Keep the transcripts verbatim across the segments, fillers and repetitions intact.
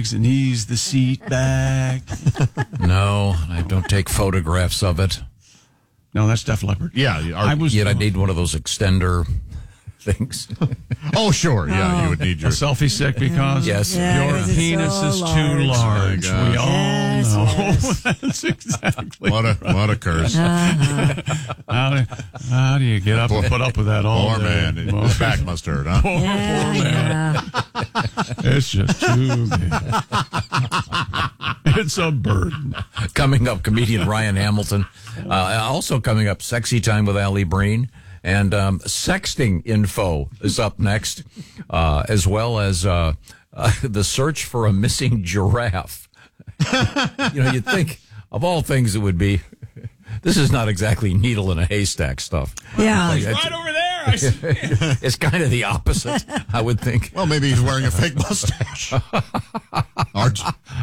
legs and ease the seat back. No, I don't take photographs of it. No, that's Def Leppard. Yeah, I was. Yet I need one of those extender things. Oh, sure. Yeah, oh, you would need your a selfie stick because yes, yeah, your penis so is large. too large. Oh, we yes, all know. Yes. That's exactly. What a what a curse. Uh-huh. How, do, how do you get up and put up with that all Poor day? man. His back must hurt, huh? Poor, Yeah, poor man. yeah. It's just too big. It's a burden. Coming up, comedian Ryan Hamilton. Uh, also coming up, Sexy Time with Allie Breen. And um, sexting info is up next, uh, as well as uh, uh, the search for a missing giraffe. You know, you'd think, of all things, it would be, this is not exactly needle in a haystack stuff. Yeah. Like, Right over there. I see it. it's kind of the opposite, I would think. Well, maybe he's wearing a fake mustache. Arch.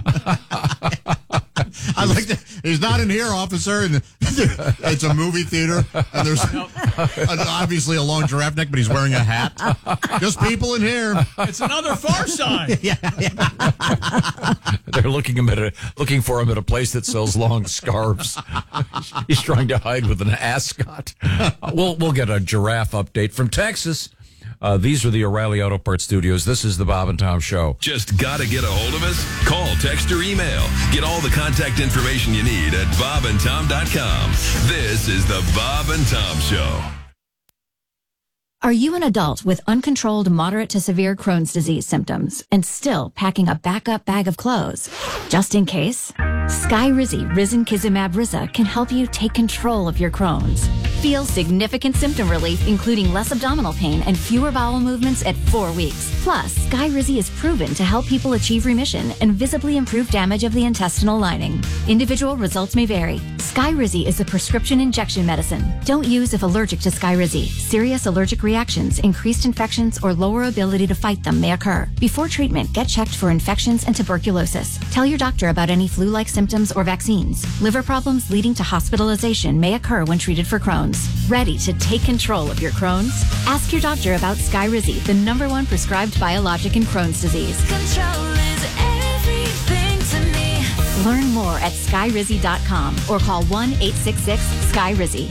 I like that. He's not in here, officer. And it's a movie theater, and there's obviously a long giraffe neck, but he's wearing a hat. Just people in here. It's another Far Side. Yeah, yeah. They're looking him at a, looking for him at a place that sells long scarves. He's trying to hide with an ascot. We'll we'll get a giraffe update from Texas. Uh, these are the O'Reilly Auto Parts Studios. This is the Bob and Tom Show. Just gotta get a hold of us? Call, text, or email. Get all the contact information you need at bob and tom dot com. This is the Bob and Tom Show. Are you an adult with uncontrolled moderate to severe Crohn's disease symptoms and still packing a backup bag of clothes? Just in case, Skyrizi Risankizumab Riza can help you take control of your Crohn's. Feel significant symptom relief, including less abdominal pain and fewer bowel movements at four weeks. Plus, Skyrizi is proven to help people achieve remission and visibly improve damage of the intestinal lining. Individual results may vary. Skyrizi is a prescription injection medicine. Don't use if allergic to Skyrizi. Serious allergic reactions, increased infections, or lower ability to fight them may occur. Before treatment, get checked for infections and tuberculosis. Tell your doctor about any flu-like symptoms or vaccines. Liver problems leading to hospitalization may occur when treated for Crohn's. Ready to take control of your Crohn's? Ask your doctor about Skyrizi, the number one prescribed biologic in Crohn's disease. Control is everything to me. Learn more at skyrizi dot com or call one eight six six Skyrizi.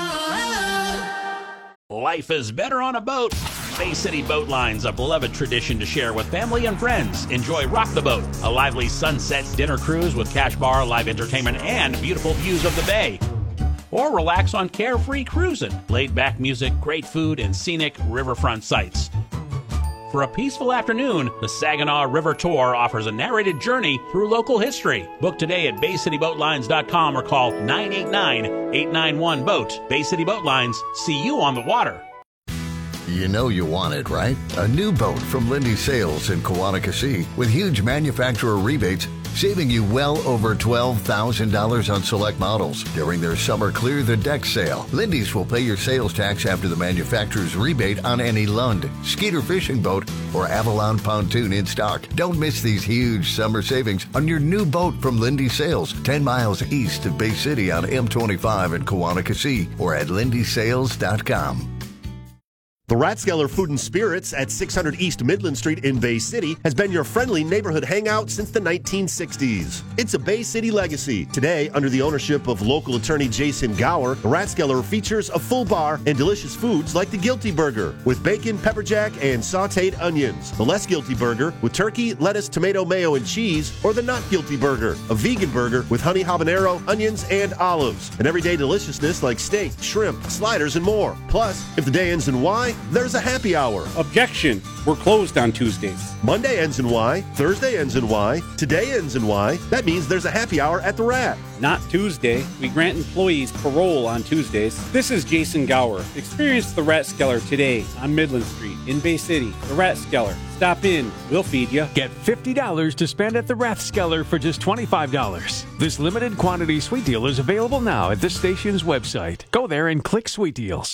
Life is better on a boat. Bay City Boat Line's a beloved tradition to share with family and friends. Enjoy Rock the Boat, a lively sunset dinner cruise with cash bar, live entertainment, and beautiful views of the bay. Or relax on Carefree Cruising, laid-back music, great food, and scenic riverfront sights. For a peaceful afternoon, the Saginaw River Tour offers a narrated journey through local history. Book today at bay city boat lines dot com or call nine eight nine, eight nine one, boat. Bay City Boat Lines, see you on the water. You know you want it, right? A new boat from Lindy Sales in Kawanakas with huge manufacturer rebates, saving you well over twelve thousand dollars on select models during their summer Clear the Deck sale. Lindy's will pay your sales tax after the manufacturer's rebate on any Lund, Skeeter fishing boat, or Avalon pontoon in stock. Don't miss these huge summer savings on your new boat from Lindy Sales, ten miles east of Bay City on M twenty-five in Kawanakas, or at lindy sales dot com. The Rathskeller Food and Spirits at six hundred East Midland Street in Bay City has been your friendly neighborhood hangout since the nineteen sixties. It's a Bay City legacy. Today, under the ownership of local attorney Jason Gower, the Rathskeller features a full bar and delicious foods like the Guilty Burger with bacon, pepper jack, and sautéed onions. The Less Guilty Burger with turkey, lettuce, tomato, mayo, and cheese, or the Not Guilty Burger, a vegan burger with honey habanero, onions, and olives. And everyday deliciousness like steak, shrimp, sliders, and more. Plus, if the day ends in Y, there's a happy hour. Objection. We're closed on Tuesdays. Monday ends in Y. Thursday ends in Y. Today ends in Y. That means there's a happy hour at the Rat. Not Tuesday. We grant employees parole on Tuesdays. This is Jason Gower. Experience the Rathskeller today on Midland Street in Bay City. The Rathskeller. Stop in. We'll feed you. Get fifty dollars to spend at the Rathskeller for just twenty-five dollars. This limited quantity sweet deal is available now at the station's website. Go there and click Sweet Deals.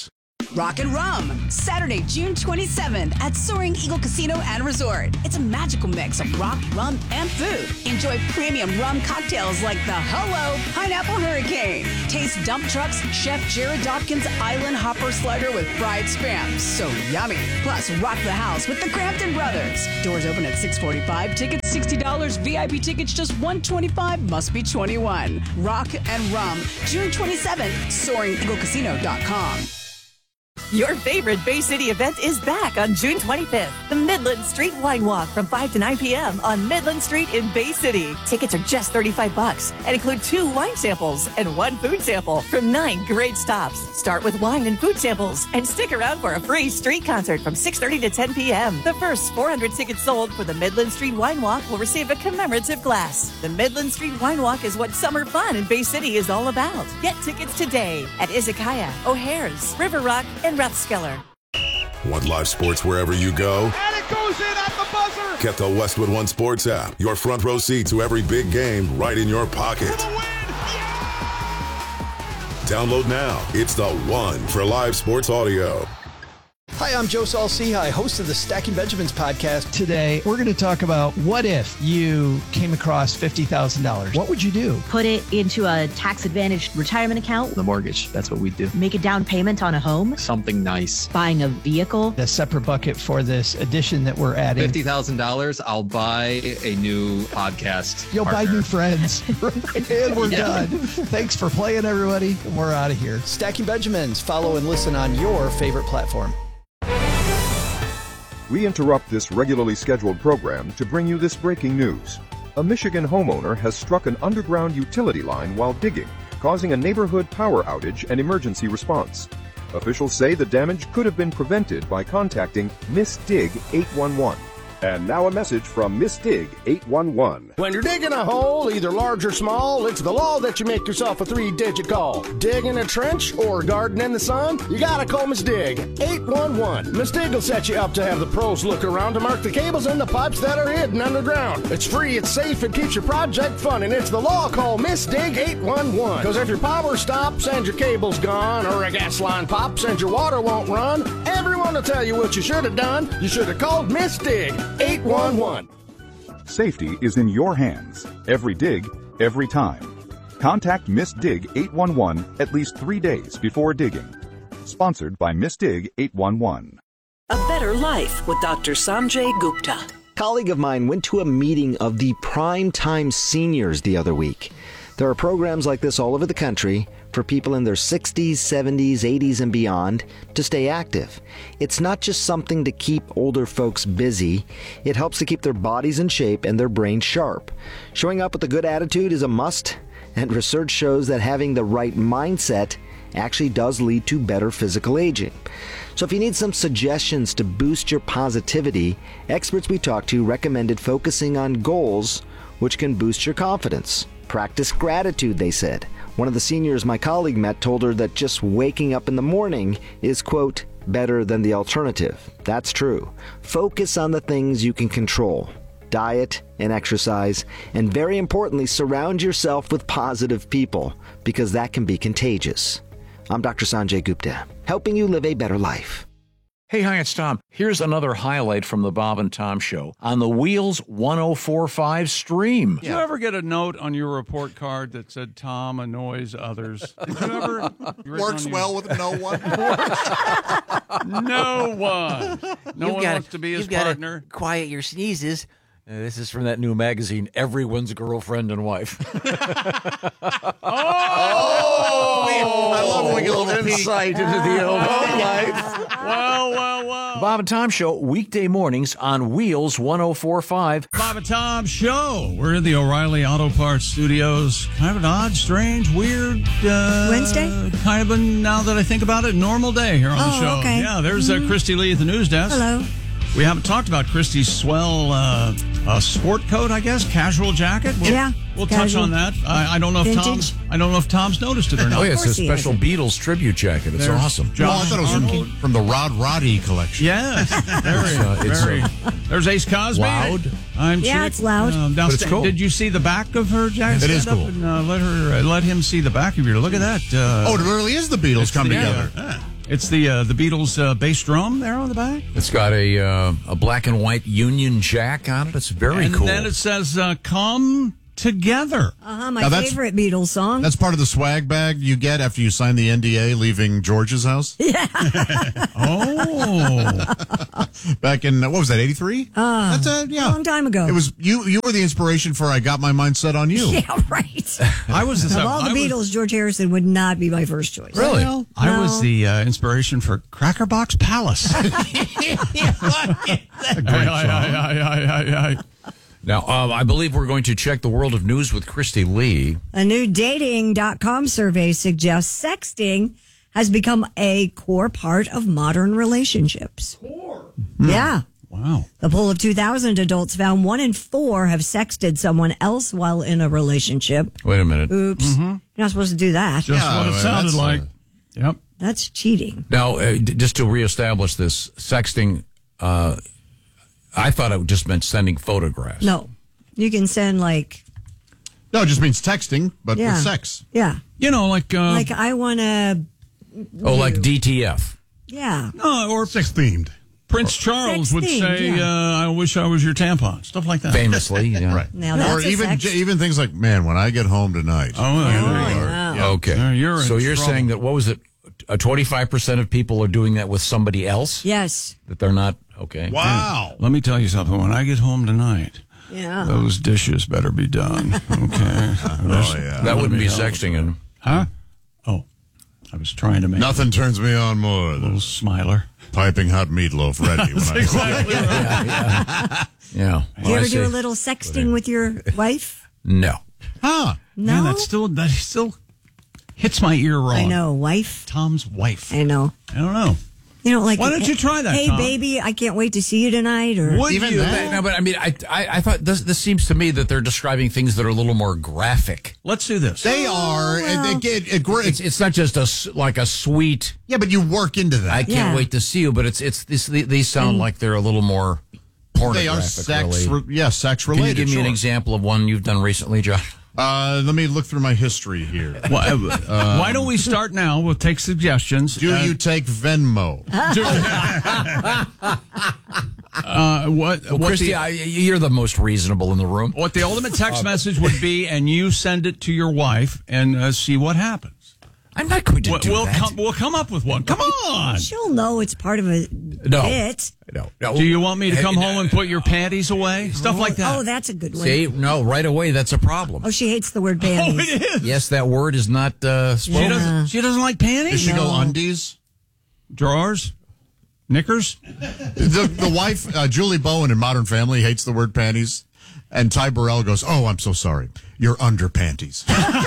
Rock and Rum, Saturday, June twenty-seventh at Soaring Eagle Casino and Resort. It's a magical mix of rock, rum, and food. Enjoy premium rum cocktails like the Hello Pineapple Hurricane. Taste Dump Truck's Chef Jared Dopkins Island Hopper Slugger with fried spam. So yummy. Plus, rock the house with the Crampton Brothers. Doors open at six forty-five. Tickets sixty dollars. V I P tickets just one hundred twenty-five dollars. Must be twenty-one. Rock and Rum, June twenty-seventh. Soaring Eagle Casino dot com. Your favorite Bay City event is back on June twenty-fifth. The Midland Street Wine Walk from five to nine p.m. on Midland Street in Bay City. Tickets are just thirty-five bucks and include two wine samples and one food sample from nine great stops. Start with wine and food samples and stick around for a free street concert from six thirty to ten p.m. The first four hundred tickets sold for the Midland Street Wine Walk will receive a commemorative glass. The Midland Street Wine Walk is what summer fun in Bay City is all about. Get tickets today at Izakaya, O'Hare's, River Rock, and Rathskeller. Want live sports wherever you go? And it goes in at the buzzer! Get the Westwood One Sports app. Your front row seat to every big game right in your pocket. Download now. It's the one for live sports audio. Hi, I'm Joe Saul-Sehy, host of the Stacking Benjamins podcast. Today, we're going to talk about what if you came across fifty thousand dollars. What would you do? Put it into a tax-advantaged retirement account. The mortgage, that's what we do. Make a down payment on a home. Something nice. Buying a vehicle. A separate bucket for this addition that we're adding. fifty thousand dollars, I'll buy a new podcast You'll partner. buy new friends. And we're Yeah. done. Thanks for playing, everybody. We're out of here. Stacking Benjamins. Follow and listen on your favorite platform. We interrupt this regularly scheduled program to bring you this breaking news. A Michigan homeowner has struck an underground utility line while digging, causing a neighborhood power outage and emergency response. Officials say the damage could have been prevented by contacting Miss Dig eight one one. And now a message from Miss Dig eight one one. When you're digging a hole, either large or small, it's the law that you make yourself a three-digit call. Digging a trench or garden in the sun, you gotta call Miss Dig eight one one. Miss Dig will set you up to have the pros look around to mark the cables and the pipes that are hidden underground. It's free, it's safe, it keeps your project fun, and it's the law. Call Miss Dig eight one one. Because if your power stops and your cable's gone, or a gas line pops and your water won't run, everyone will tell you what you should have done. You should have called Miss Dig eight one one. Safety is in your hands. Every dig, every time. Contact Miss Dig eight one one at least three days before digging. Sponsored by Miss Dig eight one one. A Better Life with Doctor Sanjay Gupta. A colleague of mine went to a meeting of the Prime Time Seniors the other week. There are programs like this all over the country for people in their sixties, seventies, eighties, and beyond to stay active. It's not just something to keep older folks busy. It helps to keep their bodies in shape and their brains sharp. Showing up with a good attitude is a must, and research shows that having the right mindset actually does lead to better physical aging. So if you need some suggestions to boost your positivity, experts we talked to recommended focusing on goals which can boost your confidence. Practice gratitude, they said. One of the seniors my colleague met told her that just waking up in the morning is, quote, better than the alternative. That's true. Focus on the things you can control. Diet and exercise, and very importantly, surround yourself with positive people, because that can be contagious. I'm Doctor Sanjay Gupta, helping you live a better life. Hey, hi, it's Tom. Here's another highlight from the Bob and Tom Show on the Wheels one oh four point five stream. Did you ever get a note on your report card that said Tom annoys others? Did you ever? Works well with no one. No one. No You've one gotta- wants to be his you've gotta partner. Quiet your sneezes. Uh, this is from that new magazine, Everyone's Girlfriend and Wife. Oh! I love when we get a little insight into the old home life. Well, well, well. Bob and Tom Show, weekday mornings on Wheels one oh four point five. Bob and Tom Show. We're in the O'Reilly Auto Parts Studios. Kind of an odd, strange, weird... Uh, Wednesday? Kind of a, now that I think about it, normal day here on the Oh, show. okay. Yeah, there's uh, Christy Lee at the news desk. Hello. We haven't talked about Christy's swell uh, uh, sport coat, I guess, casual jacket. We'll, Yeah, we'll touch casual. on that. I, I don't know if Vintage. Tom's. I don't know if Tom's noticed it or not. Oh, yeah, it's a course he special is. Beatles tribute jacket. It's There's awesome. John Well, I thought it was Arnold. from, from the Rod Roddy collection. Yes, very, It's, uh, it's, very. uh, There's Ace Cosby. loud. I'm Yeah, sure. it's loud. Um, now But it's sta- cool. Did you see the back of her jacket? It is Stand up cool. And, uh, let her, uh, let him see the back of your. Look at that. Uh, Oh, it really is the Beatles it's come the- together. yeah. It's the uh, the Beatles uh, bass drum there on the back. It's got a uh, a black and white Union Jack on it. It's very and cool. And then it says, uh, "Come Together." Uh-huh, my favorite Beatles song. That's part of the swag bag you get after you sign the N D A leaving George's house. Yeah. Oh. Back in, what was that, eighty-three? Uh, That's a, yeah. a long time ago. It was you. You were the inspiration for I Got My Mind Set on You. Yeah, right. I was the Of all the I Beatles, was, George Harrison would not be my first choice. Really? No. I was the uh, inspiration for Cracker Box Palace. A great song. Now, uh, I believe we're going to check the world of news with Christy Lee. A new dating dot com survey suggests sexting has become a core part of modern relationships. Core? Yeah. Wow. The poll of two thousand adults found one in four have sexted someone else while in a relationship. Wait a minute. Oops. Mm-hmm. You're not supposed to do that. Just Yeah, what it well, sounded that's, like. uh, Yep. That's cheating. Now, uh, d- just to reestablish this, sexting, uh, I thought it just meant sending photographs. No. You can send like, No, it just means texting, but Yeah. with sex. yeah. You know, like. Uh, Like I want to, Oh, like D T F. yeah. no, or Sex themed. Prince Charles Sex would themed, say, yeah. uh, I wish I was your tampon. Stuff like that. Famously, yeah. Right. Now that's or a even sex. j- even things like, man, when I get home tonight. Oh, there you Oh, are. yeah. Yeah. Okay. Uh, you're in so you're trouble. saying that, what was it? Uh, twenty-five percent of people are doing that with somebody else? Yes. That they're not, okay. Wow. Let me tell you something. When I get home tonight, Yeah. those dishes better be done. Okay. Oh, yeah. That wouldn't be Let me help. sexting. And Huh? Oh, I was trying to make Nothing turns me on more a little than smiler. piping hot meatloaf ready. When I Exactly right. yeah. Do you Well, I ever do say- a little sexting with your wife? No. Huh. No. Man, that still that still hits my ear wrong. I know, wife. Tom's wife. I know. I don't know. You know, like, Why don't you try that, Hey, Tom? baby, I can't wait to see you tonight. Or Would Even you? that? No, but I mean, I, I, I thought this, this seems to me that they're describing things that are a little more graphic. Let's do this. They are. well. and they get, it, gr- It's, it's not just a, s- like a sweet, yeah, but you work into that. I can't Yeah. wait to see you, but it's, it's, this, these sound like they're a little more pornographic. they are sex. related. Re- yeah, sex Can related. you give me an sure. example of one you've done recently, Josh? Uh, let me look through my history here. Why, uh, why don't we start now? We'll take suggestions. Do Uh, you take Venmo? uh, what? Well, what Christy, the, I, you're the most reasonable in the room. what the ultimate text message would be, and you send it to your wife and uh, see what happens. I'm not going to We'll, do we'll that. come. We'll come up with one. Come on. she'll know it's part of a No. bit. No, no. Do you want me to come home and put your panties away? Stuff like that. Oh, that's a good one. See, no, right away, that's a problem. Oh, she hates the word Oh, panties. it is. Yes, that word is not uh, She spoken. doesn't. She doesn't like panties. Does she go No. undies? Drawers, knickers. The the wife, uh, Julie Bowen in Modern Family, hates the word panties. And Ty Burrell goes, "Oh, I'm so sorry. You're under panties."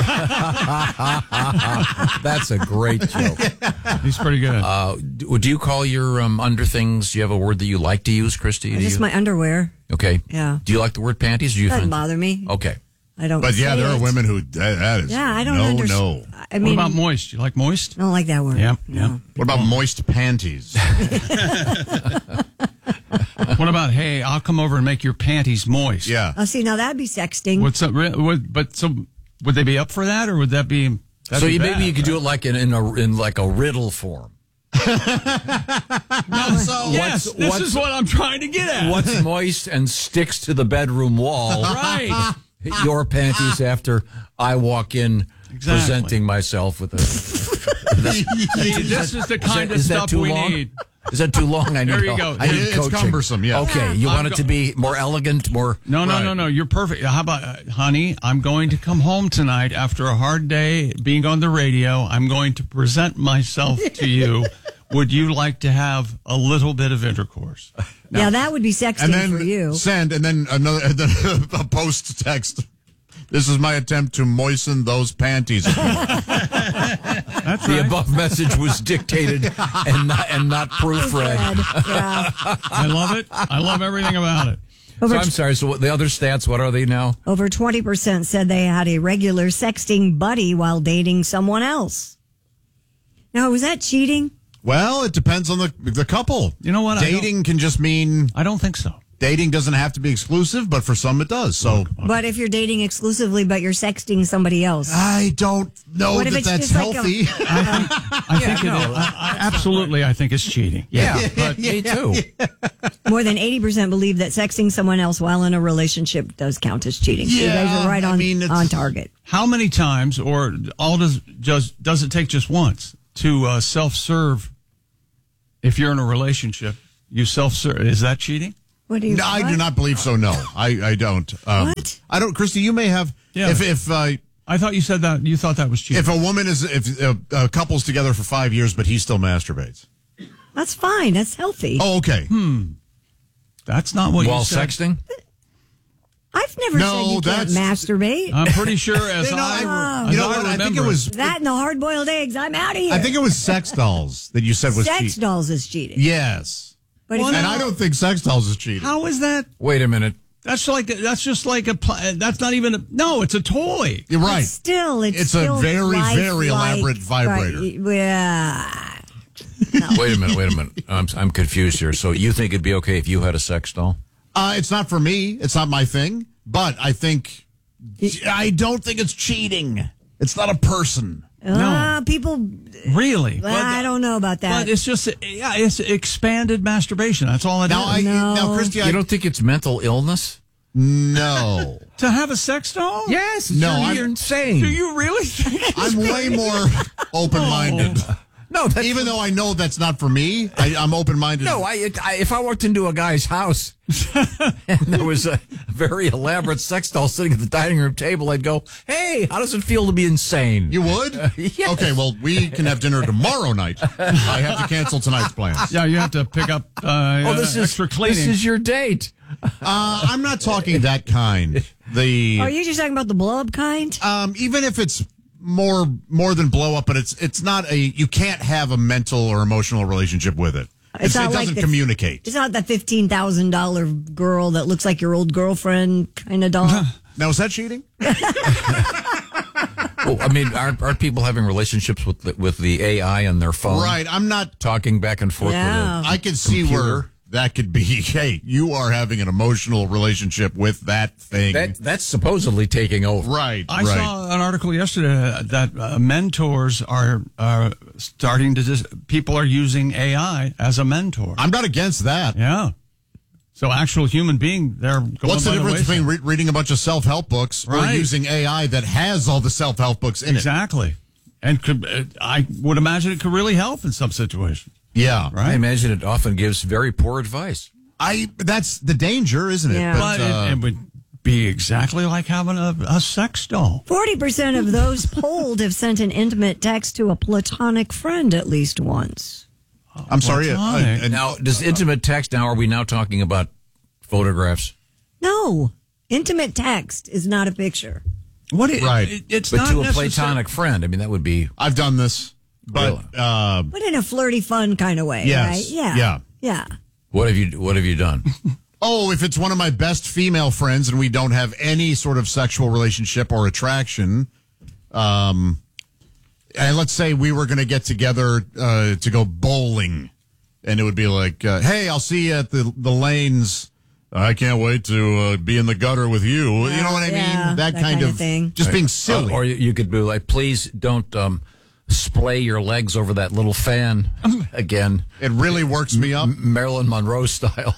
That's a great joke. He's pretty good. Uh, do, do you call your um, under things? Do you have a word that you like to use, Christy? Do Just you? my underwear. Okay. Yeah. Do you like the word panties? Or do you Doesn't find- bother me. Okay. I don't. But yeah, say there are it. women who that, that is Yeah, I don't no understand. no. I mean, what about moist? You like moist? I don't like that word. Yeah, No. yeah. What about moist panties? What about, hey, I'll come over and make your panties moist? Yeah. Oh, see, now that'd be sexting. What's up? re- What, but so would they be up for that, or would that be? that'd So be you, bad, maybe you could right? do it like in, in a in like a riddle form. So, yes, What's- this what's- is what I'm trying to get at. What's moist and sticks to the bedroom wall? Right. Your panties after I walk in Exactly. presenting myself with a. See, this is the kind of is that stuff too we long? need. Is that too long? I need, There you go. I need It's coaching. cumbersome, yeah. Okay, you I'm want it go- to be more elegant, more. No, no, Right. no, no. You're perfect. How about, uh, honey? I'm going to come home tonight after a hard day being on the radio. I'm going to present myself to you. Would you like to have a little bit of intercourse? Yeah, that would be sexting And then for you. send, and then another and then a post text. This is my attempt to moisten those panties. That's The right. above message was dictated and not and not proofread. Yeah. I love it. I love everything about it. So Over, I'm sorry. So what, the other stats, what are they now? over twenty percent said they had a regular sexting buddy while dating someone else. Now, was that cheating? Well, it depends on the the couple. You know what? I Dating can just mean I don't think so. dating doesn't have to be exclusive, but for some it does. So, But if you're dating exclusively, but you're sexting somebody else, I don't know What if that it's that's just like a- healthy. I think it is. I, I, absolutely, I think it's cheating. Yeah, but me too. more than eighty percent believe that sexting someone else while in a relationship does count as cheating. So you guys Yeah, are right I on, mean, it's- on target. How many times, or all does just does it take just once to uh, self-serve? If you're in a relationship, you self-serve. Is that cheating? What do you? No, I what? do not believe so. No, I, I don't. Um, What? I don't. Christy, you may have. Yeah. If if uh, I thought you said that you thought that was cheating. if a woman is if uh, a couple's together for five years, but he still masturbates. That's fine. That's healthy. Oh, okay. Hmm. That's not what While you said. sexting? I've never No, said you can't that's- masturbate. I'm pretty sure, as You know, I, I- as you know I what? I remember, think it was. that and the hard-boiled eggs. I'm out of here. I think it was sex dolls that you said was sex cheating. dolls is cheating. Yes, But if and you- I don't think sex dolls is cheating. How is that? Wait a minute. That's like that's just like a. pl- That's not even a. No, it's a toy. You're right. Still, it's, It's a still very, very lifelike, elaborate vibrator. Right, yeah. Wait a minute. Wait a minute. I'm I'm confused here. So you think it'd be okay if you had a sex doll? Uh, it's not for me. It's not my thing. But I think I don't think it's cheating. It's not a person. Uh, people. Really? Well, I don't know about that. But it's just yeah, it's expanded masturbation. That's all it is. Now, I, No. now, Christy, I You don't think it's mental illness? no. To have a sex doll? Yes. No, you're, I'm- you're insane. Do you really think? It's I'm way more open-minded. No, that's, Even though I know that's not for me, I, I'm open-minded. no. I, I if I walked into a guy's house and there was a very elaborate sex doll sitting at the dining room table, I'd go, "Hey, how does it feel to be insane?" You would? yes. Okay, well, we can have dinner tomorrow night. I have to cancel tonight's plans. Yeah, you have to pick up uh, Oh, this uh, is extra cleaning. this is your date. Uh, I'm not talking that kind. The Are you just talking about the blow-up kind? um, even if it's more more than blow up, but it's it's not a. You can't have a mental or emotional relationship with it. It's, not it like doesn't the- communicate. It's not the fifteen thousand dollars girl that looks like your old girlfriend kind of doll. Now, is that cheating? Well, I mean, aren't, aren't people having relationships with the, with the A I on their phone? Right. I'm not. Talking back and forth Yeah. with a I can see computer? where that could be. Hey, you are having an emotional relationship with that thing. That that's supposedly taking over. right. I right. saw an article yesterday that uh, mentors are uh, starting to just people are using A I as a mentor. I'm not against that. Yeah. So actual human being, they're going What's the by difference wayside. between re- reading a bunch of self-help books or Right. using A I that has all the self-help books in it? Exactly. And could, uh, I would imagine it could really help in some situations. Yeah. Right. I imagine it often gives very poor advice. I. That's the danger, isn't it? Yeah. But uh, it, it would be exactly like having a, a sex doll. forty percent of those polled have sent an intimate text to a platonic friend at least once. I'm sorry. uh, Platonic. uh, Now, does intimate text, now are we now talking about photographs? No, intimate text is not a picture. What? It, Right. It, it's But not to a necessar- platonic friend, I mean, that would be... I've done this, but Really? uh, But in a flirty, fun kind of way, Yes. right? Yeah. Yeah. Yeah. What have you What have you done? oh, if it's one of my best female friends and we don't have any sort of sexual relationship or attraction, um, and let's say we were going to get together uh, to go bowling, and it would be like, uh, "Hey, I'll see you at the the lanes. I can't wait to uh, be in the gutter with you." you know what I yeah, mean? that kind of thing. Just being silly. Uh, or you you could be like, please don't um, splay your legs over that little fan again. It really works me up. M- Marilyn Monroe style.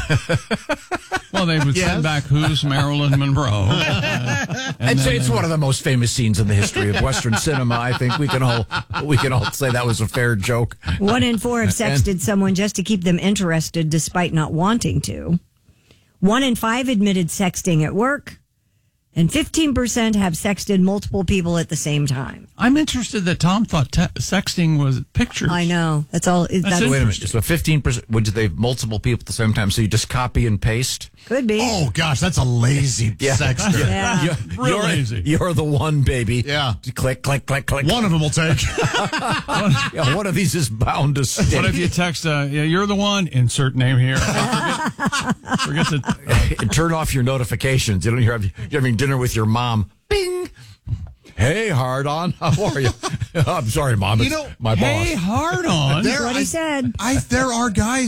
Well, they would Yes. send back who's Marilyn Monroe. Uh, and I'd then say it's they one of the most famous scenes in the history of Western cinema. I think we can all we can all say that was a fair joke. One in four have sexted someone just to keep them interested despite not wanting to. One in five admitted sexting at work. And fifteen percent have sexted multiple people at the same time. I'm interested that Tom thought te- sexting was pictures. I know. That's all. That's, That's Wait a minute. So fifteen percent, would they have multiple people at the same time? So you just copy and paste? Could be. Oh gosh, that's a lazy Yeah. sexter. Yeah. You're, Real you're, lazy. you're the one, baby. Yeah. Click, click, click, click. One of them will take. Yeah, one of these is bound to stick. What if you text, uh, yeah, you're the one, insert name here. Forget, forget to, Turn off your notifications. You don't hear you're having dinner with your mom. Bing. Hey, hard on. How are you? I'm sorry, Mom. It's You know, my hey, boss. hard on. There, what he I- said. I there are guys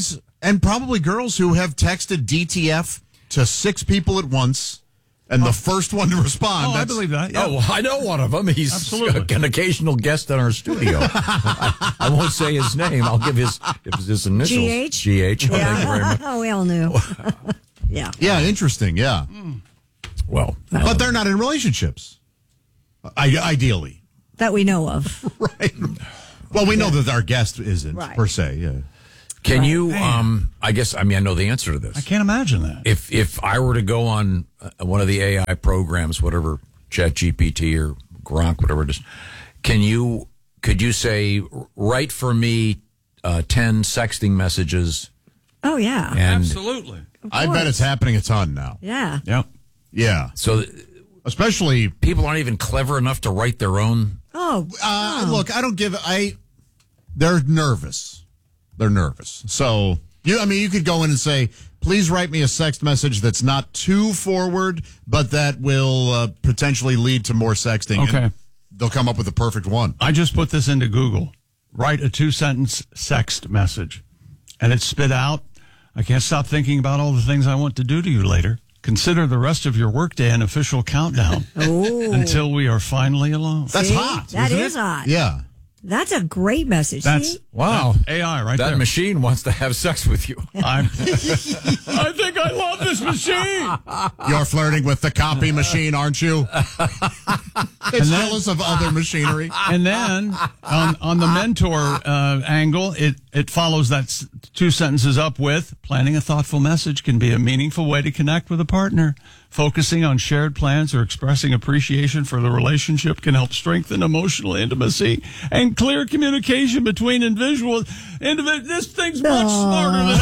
And probably girls who have texted D T F to six people at once, and the first one to respond. Oh, I that's- believe that. Yeah. Oh, I know one of them. He's Absolutely. an occasional guest in our studio. I, I won't say his name. I'll give his, give his initials. G H? G H. Oh, thank you very much. Oh, we all knew. Yeah. Yeah, interesting. Yeah. Well, but they're not in relationships. I, ideally. That we know of. Right. Well, we know that our guest isn't, Right. per se. Yeah. Can Right. you, um, I guess, I mean, I know the answer to this. I can't imagine that. If if I were to go on uh, one of the A I programs, whatever, ChatGPT or Gronk, whatever it is, can you, could you say, write for me uh, ten sexting messages? Oh, yeah. And Absolutely. I bet it's happening a ton now. Yeah. Yep. Yeah. So especially people aren't even clever enough to write their own. Oh, Uh, oh. Look, I don't give. I. They're nervous. They're nervous. So you. I mean, you could go in and say, "Please write me a sext message that's not too forward, but that will uh, potentially lead to more sexting." Okay. And they'll come up with the perfect one. I just put this into Google. Write a two-sentence sext message. And it spit out, I can't stop thinking about all the things I want to do to you later. Consider the rest of your workday an official countdown Oh. until we are finally alone. That's See? hot. That isn't is it? hot. Yeah. That's a great message. That's See? Wow. A I right that there. machine wants to have sex with you. I'm, I think I love this machine. You're flirting with the copy machine, aren't you? It's jealous of other machinery. And then on, on the mentor uh, angle, it, it follows that s- two sentences up with planning a thoughtful message can be a meaningful way to connect with a partner. Focusing on shared plans or expressing appreciation for the relationship can help strengthen emotional intimacy and clear communication between individuals. Individ- this thing's much smarter than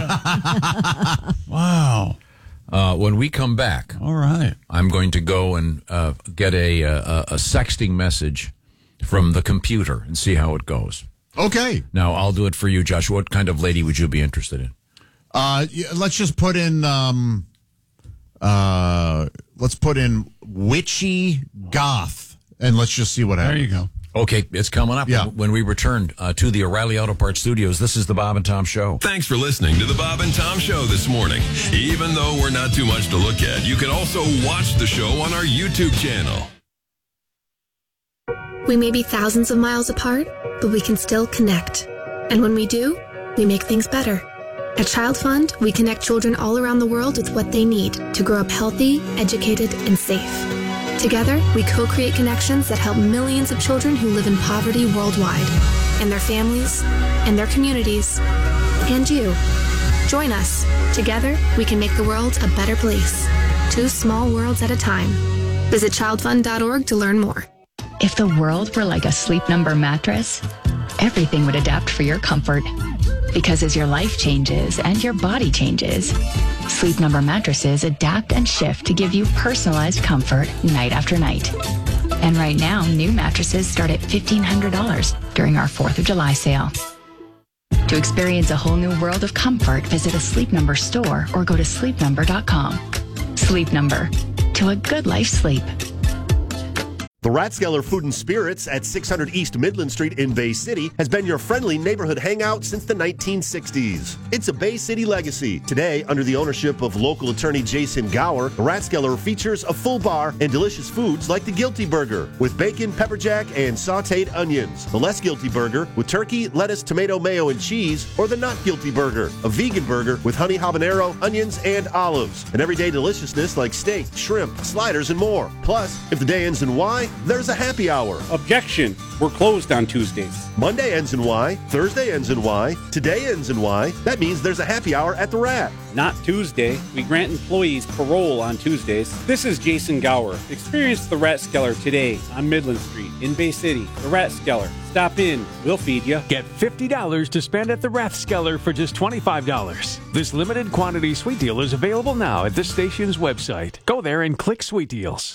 I am. Wow. Uh, when we come back, All right. I'm going to go and uh, get a, a a sexting message from the computer and see how it goes. Okay. Now, I'll do it for you, Josh. What kind of lady would you be interested in? Uh, yeah, let's just put in. Um, uh, let's put in witchy goth, and let's just see what There happens. you go. Okay, it's coming up. Yeah. When we return uh, to the O'Reilly Auto Parts Studios, this is the Bob and Tom Show. Thanks for listening to the Bob and Tom Show this morning. Even though we're not too much to look at, you can also watch the show on our YouTube channel. We may be thousands of miles apart, but we can still connect. And when we do, we make things better. At Child Fund, we connect children all around the world with what they need to grow up healthy, educated, and safe. Together, we co-create connections that help millions of children who live in poverty worldwide, and their families, and their communities, and you. Join us. Together, we can make the world a better place. Two small worlds at a time. Visit child fund dot org to learn more. If the world were like a Sleep Number mattress, everything would adapt for your comfort. Because as your life changes and your body changes, Sleep Number mattresses adapt and shift to give you personalized comfort night after night. And right now, new mattresses start at fifteen hundred dollars during our fourth of July sale. To experience a whole new world of comfort, visit a Sleep Number store or go to sleep number dot com. Sleep Number. To a good life sleep. The Rathskeller Food and Spirits at six hundred East Midland Street in Bay City has been your friendly neighborhood hangout since the nineteen sixties. It's a Bay City legacy. Today, under the ownership of local attorney Jason Gower, the Rathskeller features a full bar and delicious foods like the Guilty Burger with bacon, pepper jack, and sauteed onions. The Less Guilty Burger with turkey, lettuce, tomato, mayo, and cheese, or the Not Guilty Burger, a vegan burger with honey habanero, onions, and olives. An everyday deliciousness like steak, shrimp, sliders, and more. Plus, if the day ends in Y, there's a happy hour. Objection. We're closed on Tuesdays. Monday ends in Y. Thursday ends in Y. Today ends in Y. That means there's a happy hour at the Rat. Not Tuesday. We grant employees parole on Tuesdays. This is Jason Gower. Experience the Rathskeller today on Midland Street in Bay City. The Rathskeller. Stop in. We'll feed you. Get fifty dollars to spend at the Rathskeller for just twenty-five dollars. This limited quantity sweet deal is available now at this station's website. Go there and click Sweet Deals.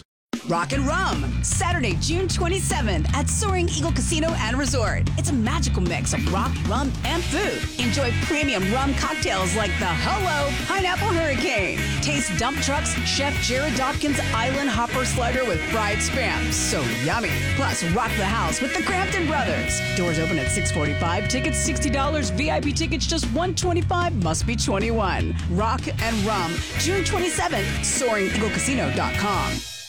Rock and Rum, Saturday, June twenty-seventh at Soaring Eagle Casino and Resort. It's a magical mix of rock, rum, and food. Enjoy premium rum cocktails like the Hello Pineapple Hurricane. Taste Dump Truck's Chef Jared Dawkins Island Hopper Slider with fried spam. So yummy. Plus, rock the house with the Crampton Brothers. Doors open at six forty-five. Tickets sixty dollars. V I P tickets just one hundred twenty-five dollars. Must be twenty-one. Rock and Rum, June twenty-seventh. Soaring Eagle Casino dot com.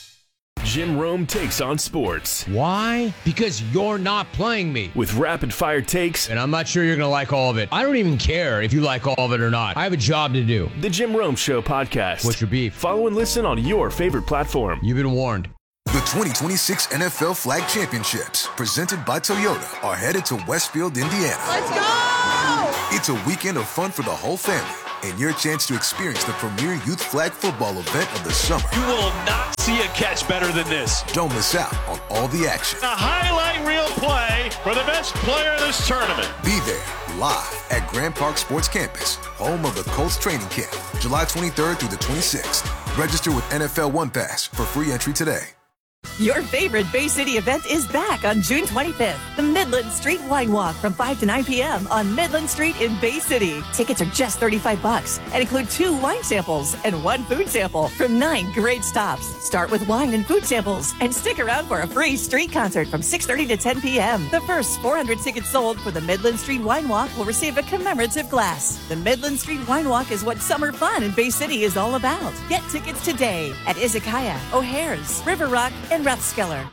Jim Rome takes on sports. Why? Because you're not playing me. With rapid fire takes. And I'm not sure you're going to like all of it. I don't even care if you like all of it or not. I have a job to do. The Jim Rome Show podcast. What's your beef? Follow and listen on your favorite platform. You've been warned. The twenty twenty-six N F L Flag Championships, presented by Toyota, are headed to Westfield, Indiana. Let's go! It's a weekend of fun for the whole family, and your chance to experience the premier youth flag football event of the summer. You will not see a catch better than this. Don't miss out on all the action. A highlight reel play for the best player of this tournament. Be there, live at Grand Park Sports Campus, home of the Colts training camp, July twenty-third through the twenty-sixth. Register with N F L One Pass for free entry today. Your favorite Bay City event is back on June twenty-fifth. The Midland Street Wine Walk from five to nine p.m. on Midland Street in Bay City. Tickets are just thirty-five bucks and include two wine samples and one food sample from nine great stops. Start with wine and food samples and stick around for a free street concert from six thirty to ten p.m. The first four hundred tickets sold for the Midland Street Wine Walk will receive a commemorative glass. The Midland Street Wine Walk is what summer fun in Bay City is all about. Get tickets today at Izakaya, O'Hare's, River Rock, and Rathskeller.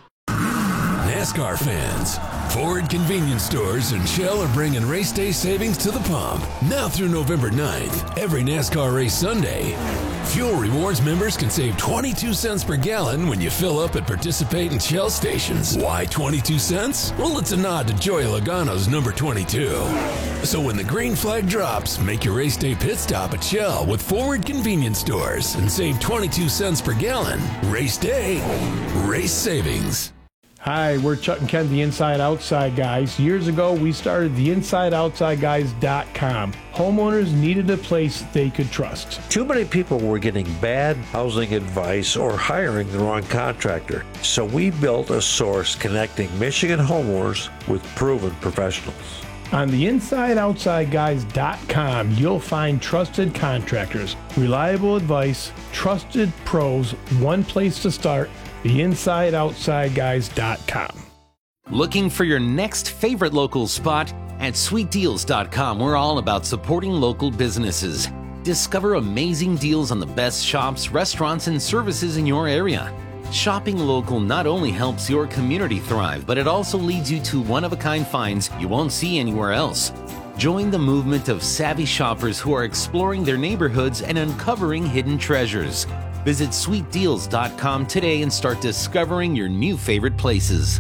NASCAR fans, Ford Convenience Stores and Shell are bringing race day savings to the pump. Now through November ninth, every NASCAR race Sunday, Fuel Rewards members can save twenty-two cents per gallon when you fill up at participating Shell stations. Why twenty-two cents? Well, it's a nod to Joey Logano's number twenty-two. So when the green flag drops, make your race day pit stop at Shell with Ford Convenience Stores and save twenty-two cents per gallon. Race day, race savings. Hi, we're Chuck and Ken, the Inside Outside Guys. Years ago, we started the inside outside guys dot com. Homeowners needed a place they could trust. Too many people were getting bad housing advice or hiring the wrong contractor. So we built a source connecting Michigan homeowners with proven professionals. On the inside outside guys dot com, you'll find trusted contractors, reliable advice, trusted pros, one place to start, the inside outside guys dot com. Looking for your next favorite local spot? At sweet deals dot com, we're all about supporting local businesses. Discover amazing deals on the best shops, restaurants, and services in your area. Shopping local not only helps your community thrive, but it also leads you to one-of-a-kind finds you won't see anywhere else. Join the movement of savvy shoppers who are exploring their neighborhoods and uncovering hidden treasures. Visit sweet deals dot com today and start discovering your new favorite places.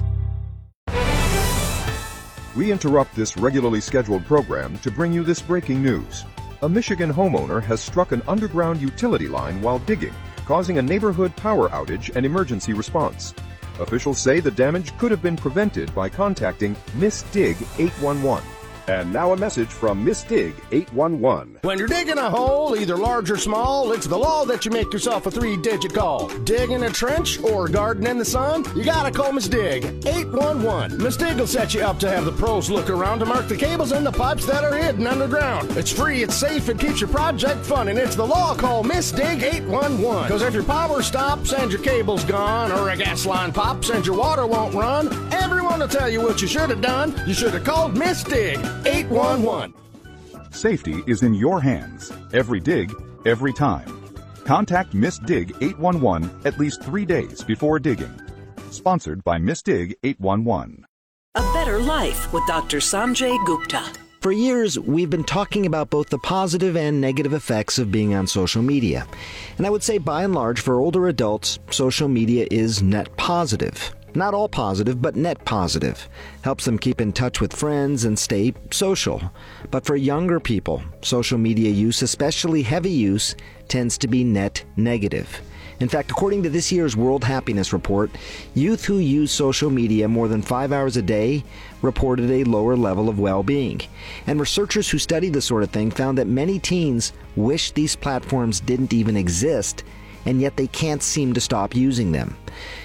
We interrupt this regularly scheduled program to bring you this breaking news. A Michigan homeowner has struck an underground utility line while digging, causing a neighborhood power outage and emergency response. Officials say the damage could have been prevented by contacting Miss Dig eight one one. And now a message from Miss Dig eight one one. When you're digging a hole, either large or small, it's the law that you make yourself a three-digit call. Digging a trench or garden in the sun? You gotta call Miss Dig eight one one. Miss Dig will set you up to have the pros look around to mark the cables and the pipes that are hidden underground. It's free, it's safe, it keeps your project fun, and it's the law. Call Miss Dig eight one one. Because if your power stops and your cable's gone, or a gas line pops and your water won't run, everyone will tell you what you should have done. You should have called Miss Dig eight one one. Safety is in your hands. Every dig, every time. Contact Miss Dig eight one one at least three days before digging. Sponsored by Miss Dig eight one one. A Better Life with Doctor Sanjay Gupta. For years, we've been talking about both the positive and negative effects of being on social media. And I would say by and large, for older adults, social media is net positive. Not all positive, but net positive. Helps them keep in touch with friends and stay social. But for younger people, social media use, especially heavy use, tends to be net negative. In fact, according to this year's World Happiness Report, youth who use social media more than five hours a day reported a lower level of well-being. And researchers who studied this sort of thing found that many teens wish these platforms didn't even exist, and yet they can't seem to stop using them.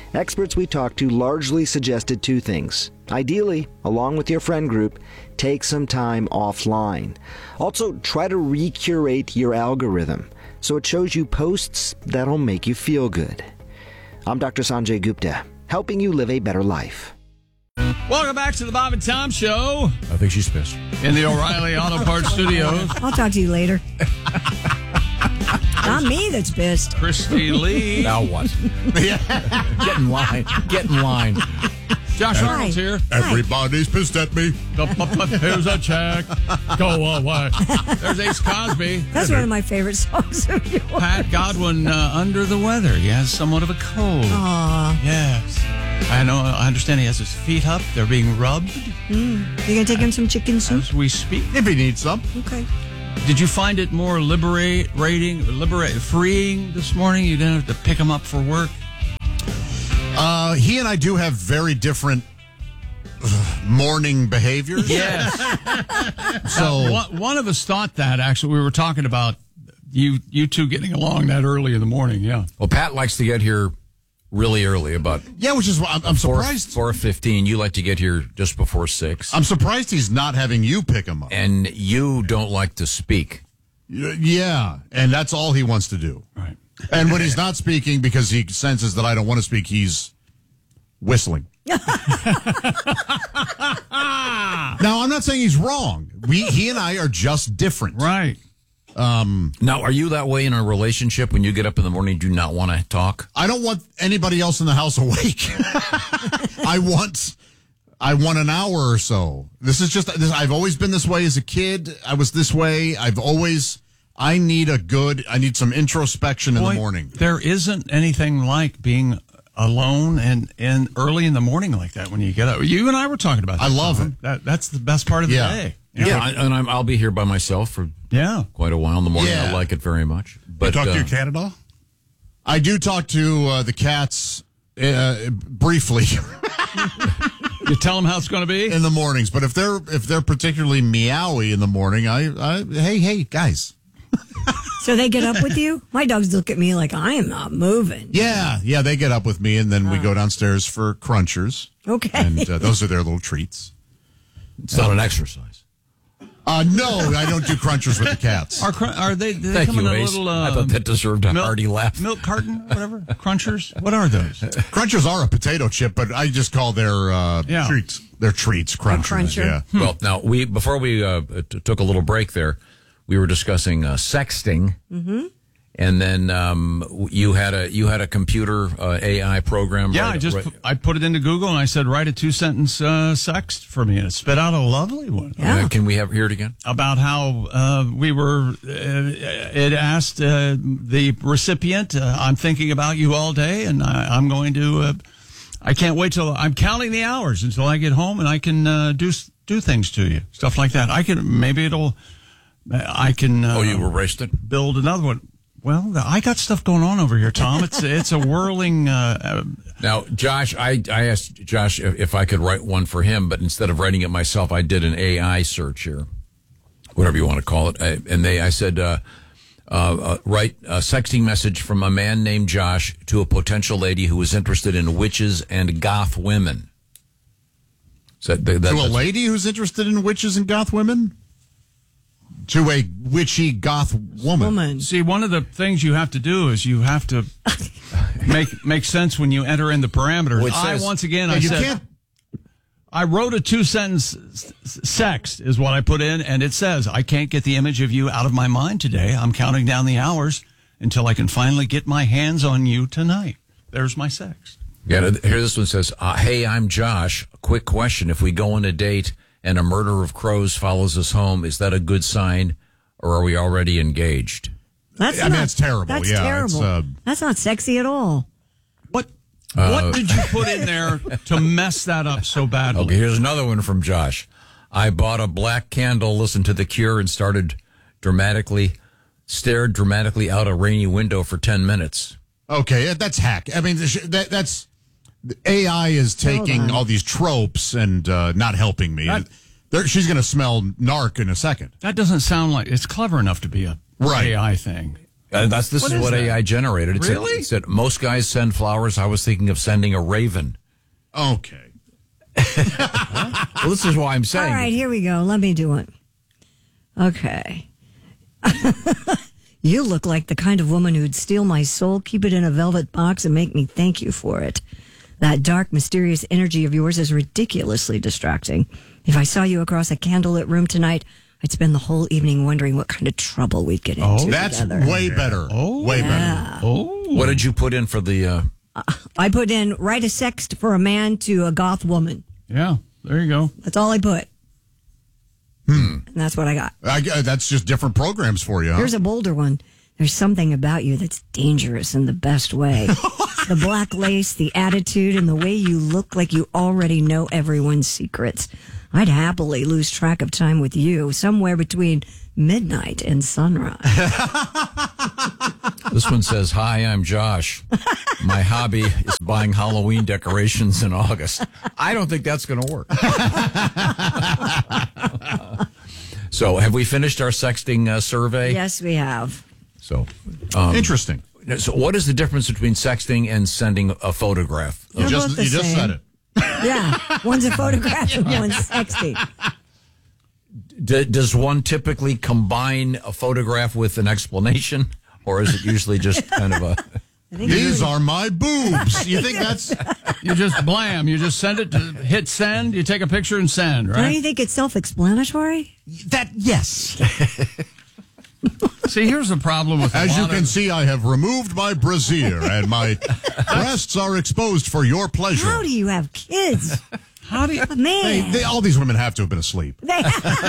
Experts we talked to largely suggested two things. Ideally, along with your friend group, take some time offline. Also, try to recurate your algorithm so it shows you posts that'll make you feel good. I'm Doctor Sanjay Gupta, helping you live a better life. Welcome back to the Bob and Tom Show. I think she's pissed. In the O'Reilly Auto Parts Studios. I'll talk to you later. Not me that's pissed. Christy Lee. Now what? Get in line. Get in line. Josh Hi. Arnold's here. Everybody's pissed at me. Here's a check. Go away. There's Ace Cosby. That's one of my favorite songs of yours. Pat Godwin uh, under the weather. He has somewhat of a cold. Aw. Yes. I know. I understand he has his feet up. They're being rubbed. Mm. You gonna take him some chicken soup? As we speak. If he needs some. Okay. Did you find it more liberating, liberate, freeing this morning? You didn't have to pick him up for work? Uh, he and I do have very different uh, morning behaviors. Yes. So uh, one, one of us thought that, actually. We were talking about you you two getting along that early in the morning, yeah. Well, Pat likes to get here really early, about yeah, which is why I'm, I'm surprised. four fifteen. You like to get here just before six. I'm surprised he's not having you pick him up. And you don't like to speak. Yeah, and that's all he wants to do. Right. And when he's not speaking because he senses that I don't want to speak, he's whistling. Now, I'm not saying he's wrong. We, he and I are just different. Right. Um, now, are you that way in a relationship when you get up in the morning, do you not want to talk? I don't want anybody else in the house awake. I want... I want an hour or so. This is just, this, I've always been this way as a kid. I was this way. I've always, I need a good, I need some introspection Boy, in the morning. There isn't anything like being alone and, and early in the morning like that when you get up. You and I were talking about that. I love Tom. it. That, that's the best part of the Yeah. day. Yeah, yeah I, and I'm, I'll be here by myself for yeah. quite a while in the morning. Yeah. I like it very much. But you talk uh, to your cat at all? I do talk to uh, the cats uh, briefly. You tell them how it's going to be in the mornings, but if they're if they're particularly meowy in the morning, I, I hey hey guys. So they get up with you? My dogs look at me like I am not moving. Yeah, yeah, they get up with me, and then we go downstairs for crunchers. Okay, and uh, those are their little treats. It's not an exercise. Uh, no, I don't do crunchers with the cats. Are, are they, do they Thank come you, in a Ace. little... Uh, I thought that deserved a milk, hearty laugh. Milk carton, whatever? Crunchers? What are those? Crunchers are a potato chip, but I just call their uh, yeah. treats. Their treats, crunchers. Cruncher. Yeah. Hmm. Well, now, we before we uh, t- took a little break there, we were discussing uh, sexting. Mm-hmm. And then um, you had a you had a computer uh, A I program. Yeah, right, I just right. pu- I put it into Google and I said write a two sentence uh, sext for me, and it spit out a lovely one. Yeah. Uh, can we have hear it again? About how uh, we were. Uh, it asked uh, the recipient, uh, "I'm thinking about you all day, and I, I'm going to. Uh, I can't wait till I'm counting the hours until I get home, and I can uh, do do things to you, stuff like that. I can maybe it'll. I can. Uh, Oh, you erased it. Build another one. Well, I got stuff going on over here, Tom. It's it's a whirling. Uh, now, Josh, I, I asked Josh if, if I could write one for him, but instead of writing it myself, I did an A I search here, whatever you want to call it. I, and they, I said, uh, uh, uh, write a sexting message from a man named Josh to a potential lady who is interested in witches and goth women. So that, that, to a lady who's interested in witches and goth women? To a witchy goth woman. Woman. See, one of the things you have to do is you have to make make sense when you enter in the parameters. Which I says- once again, Yeah, I you said, can't- I wrote a two sentence sext is what I put in, and it says, I can't get the image of you out of my mind today. I'm counting down the hours until I can finally get my hands on you tonight. There's my sext. Yeah, here this one says, uh, hey, I'm Josh. Quick question. If we go on a date and a murder of crows follows us home, is that a good sign, or are we already engaged? That's I mean, not, that's terrible. That's Yeah, terrible. it's, uh, That's not sexy at all. What Uh, what did you put in there to mess that up so badly? Okay, here's another one from Josh. I bought a black candle, listened to The Cure, and started dramatically, stared dramatically out a rainy window for ten minutes. Okay, that's hack. I mean, that, that's A I is taking all these tropes and uh, not helping me. That- There, she's going to smell narc in a second. That doesn't sound like it's clever enough to be a Right. A I thing. Uh, that's this What is, is what that? A I generated. It Really? Said, it said most guys send flowers. I was thinking of sending a raven. Okay. Well, this is why I'm saying. All right, here we go. Let me do it. Okay. You look like the kind of woman who'd steal my soul, keep it in a velvet box, and make me thank you for it. That dark, mysterious energy of yours is ridiculously distracting. If I saw you across a candlelit room tonight, I'd spend the whole evening wondering what kind of trouble we'd get into Oh, that's together. way better. Oh, way yeah. better. Oh, What did you put in for the? Uh, I put in write a sext for a man to a goth woman. yeah. There you go. That's all I put. Hmm. And that's what I got. I, that's just different programs for you, huh? Here's a bolder one. There's something about you that's dangerous in the best way. The black lace, the attitude, and the way you look like you already know everyone's secrets. I'd happily lose track of time with you somewhere between midnight and sunrise. This one says, "Hi, I'm Josh. My hobby is buying Halloween decorations in August." I don't think that's going to work. So, have we finished our sexting uh, survey? Yes, we have. So, um, interesting. So, what is the difference between sexting and sending a photograph? They're just, both the you just same. said it. Yeah, one's a photograph and one's sexting. D- does one typically combine a photograph with an explanation, or is it usually just kind of a? These are my boobs. You think that's? You just blam. You just send it to hit send. You take a picture and send, Don't you right? think it's self-explanatory? That yes. See, here's the problem with a As you lot can of- see, I have removed my brassiere and my breasts are exposed for your pleasure. How do you have kids? How do you? Man. They, they, all these women have to have been asleep. They-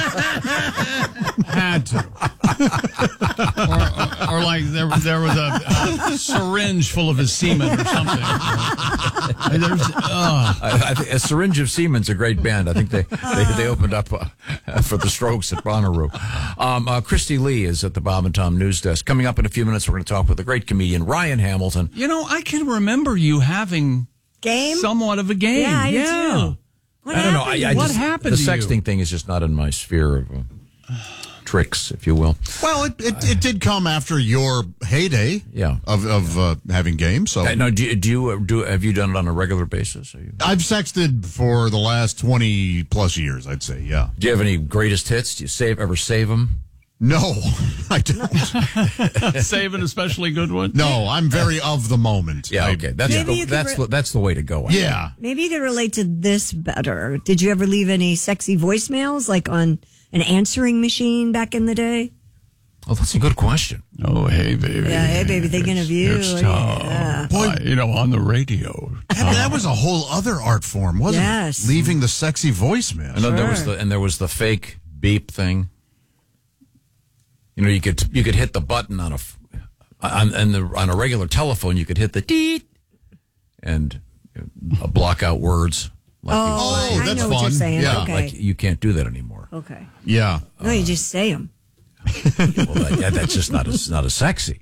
Had to. or, or, or like there, there was a, a syringe full of his semen or something. There's, uh. I, I think a Syringe of Semen's a great band. I think they they, they opened up uh, for the Strokes at Bonnaroo. Um, uh, Christy Lee is at the Bob and Tom News Desk. Coming up in a few minutes, we're going to talk with the great comedian Ryan Hamilton. You know, I can remember you having Game? somewhat of a game. Yeah, I do yeah. too. What I don't know. happened? I, I What just, happened The to you? sexting thing is just not in my sphere of uh, tricks, if you will. Well, it, it, it did come after your heyday Yeah. of, of uh, having games. So Uh, no, do you, do you uh, do? Have you done it on a regular basis? Are you, I've sexted for the last twenty plus years, I'd say. Yeah. do you have any greatest hits? Do you save ever save them? No, I don't. Save an especially good one. No, I'm very of the moment. Yeah, I- okay. That's Maybe the, you could that's re- the, that's the way to go. I think. Yeah. Maybe you could relate to this better. Did you ever leave any sexy voicemails, like on an answering machine back in the day? Oh, that's a good question. Oh, hey, baby. Yeah, hey, baby, thinking of you. It's Tom. Yeah. Boy. Uh, you know, on the radio. That, that was a whole other art form, wasn't Yes. it? Leaving the sexy voicemail. And then there was Sure. the and there was the fake beep thing. You know, you could you could hit the button on a f- on and the on a regular telephone. You could hit the deet and uh, block out words. Like Oh, Oh, I that's know what you're fun. saying. Yeah. Okay. Like you can't do that anymore. Okay. Yeah. No, you just say them. Well, that, yeah, that's just not as not as sexy.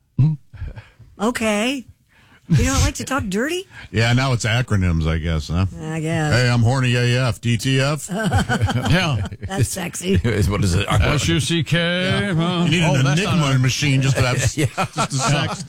Okay. You don't like to talk dirty? Yeah, now it's acronyms, I guess, huh? I guess. Hey, I'm horny A F, D T F. Yeah. That's sexy. What is it? S U C K. huh? You need Oh, an that's not Enigma machine just to have s- Yeah. just to sext.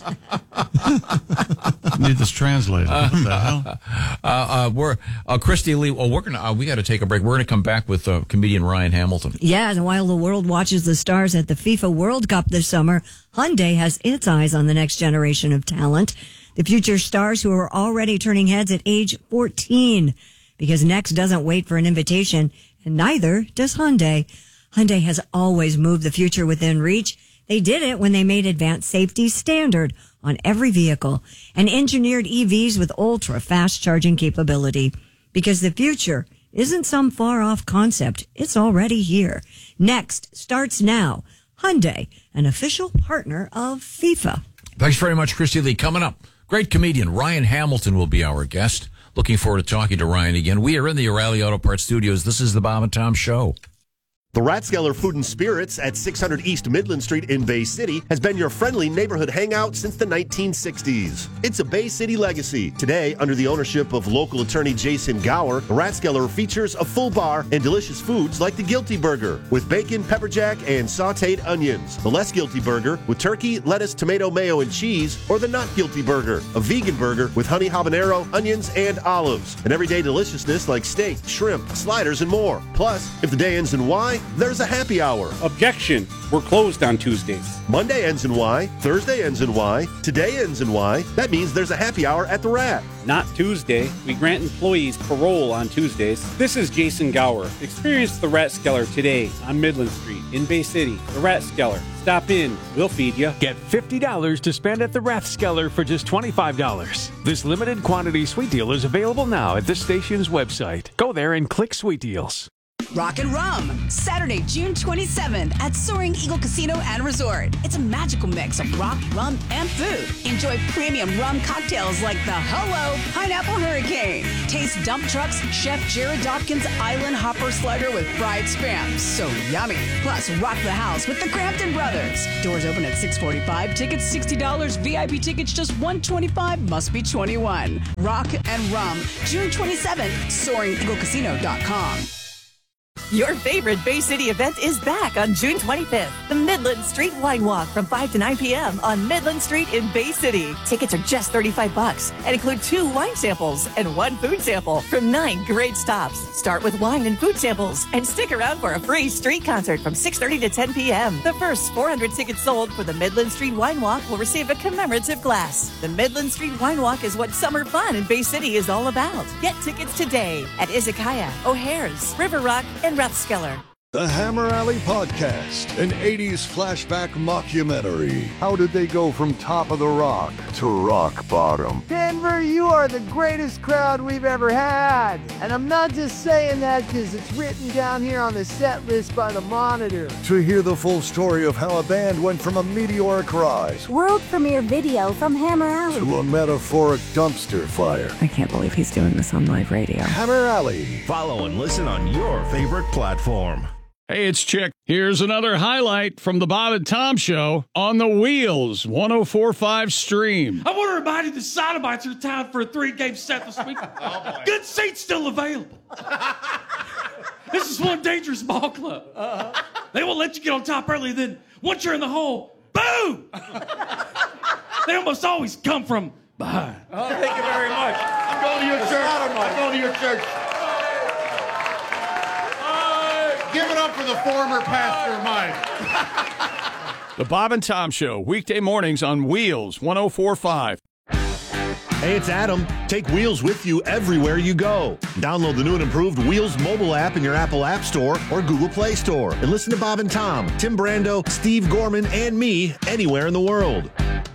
a- Need this translated. What the hell? Uh, uh, we're uh, Christy Lee. Well, we're gonna uh, we got to take a break. We're gonna come back with uh, comedian Ryan Hamilton. Yeah, and while the world watches the stars at the FIFA World Cup this summer, Hyundai has its eyes on the next generation of talent. The future stars who are already turning heads at age fourteen. Because Next doesn't wait for an invitation, and neither does Hyundai. Hyundai has always moved the future within reach. They did it when they made advanced safety standard on every vehicle and engineered E Vs with ultra-fast charging capability. Because the future isn't some far-off concept. It's already here. Next starts now. Hyundai, an official partner of FIFA. Thanks very much, Christy Lee. Coming up, great comedian Ryan Hamilton will be our guest. Looking forward to talking to Ryan again. We are in the O'Reilly Auto Parts Studios. This is the Bob and Tom Show. The Rathskeller Food and Spirits at six hundred East Midland Street in Bay City has been your friendly neighborhood hangout since the nineteen sixties. It's a Bay City legacy. Today, under the ownership of local attorney Jason Gower, the Rathskeller features a full bar and delicious foods like the Guilty Burger with bacon, pepper jack, and sauteed onions. The Less Guilty Burger with turkey, lettuce, tomato, mayo, and cheese, or the Not Guilty Burger, a vegan burger with honey habanero, onions, and olives. And everyday deliciousness like steak, shrimp, sliders, and more. Plus, if the day ends in Y, there's a happy hour. Objection. We're closed on Tuesdays. Monday ends in Y. Thursday ends in Y. Today ends in Y. That means there's a happy hour at the Rat. Not Tuesday. We grant employees parole on Tuesdays. This is Jason Gower. Experience the Rathskeller today on Midland Street in Bay City. The Rathskeller. Stop in. We'll feed you. Get fifty dollars to spend at the Rathskeller for just twenty-five dollars. This limited quantity sweet deal is available now at this station's website. Go there and click Sweet Deals. Rock and Rum, Saturday, June twenty-seventh at Soaring Eagle Casino and Resort. It's a magical mix of rock, rum, and food. Enjoy premium rum cocktails like the Hello Pineapple Hurricane. Taste Dump Truck's Chef Jared Dawkins Island Hopper Slider with fried spam. So yummy. Plus, rock the house with the Crampton Brothers. Doors open at six forty-five. Tickets sixty dollars. V I P tickets just one hundred twenty-five dollars. Must be twenty-one. Rock and Rum, June twenty-seventh, soaring eagle casino dot com. Your favorite Bay City event is back on June twenty-fifth. The Midland Street Wine Walk from five to nine p.m. on Midland Street in Bay City. Tickets are just thirty-five bucks and include two wine samples and one food sample from nine great stops. Start with wine and food samples and stick around for a free street concert from six thirty to ten p.m. The first four hundred tickets sold for the Midland Street Wine Walk will receive a commemorative glass. The Midland Street Wine Walk is what summer fun in Bay City is all about. Get tickets today at Izakaya, O'Hare's, River Rock, and Rathskeller. The Hammer Alley Podcast, an eighties flashback mockumentary. How did they go from top of the rock to rock bottom? Denver, you are the greatest crowd we've ever had. And I'm not just saying that because it's written down here on the set list by the Monitor. To hear the full story of how a band went from a meteoric rise, world premiere video from Hammer Alley, to a metaphoric dumpster fire. I can't believe he's doing this on live radio. Hammer Alley. Follow and listen on your favorite platform. Hey, it's Chick. Here's another highlight from the Bob and Tom Show on the Wheels one oh four point five stream. I want to remind you the Sodomites are tied for a three-game set this week. Oh, good seats still available. This is one dangerous ball club. Uh-huh. They won't let you get on top early, then once you're in the hole, boom! They almost always come from behind. Oh, thank you very much. I'm going to your church. I'm going to your church. Give it up for the former pastor of mine. The Bob and Tom Show, weekday mornings on Wheels one oh four point five. Hey, it's Adam. Take Wheels with you everywhere you go. Download the new and improved Wheels mobile app in your Apple App Store or Google Play Store. And listen to Bob and Tom, Tim Brando, Steve Gorman, and me anywhere in the world.